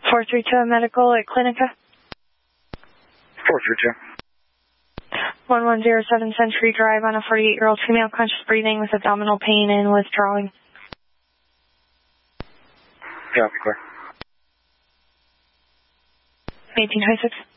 432 medical at Clinica. 432. 1107 Century Drive on a 48-year-old female, conscious breathing with abdominal pain and withdrawing. Yeah, I'll be clear. 1826.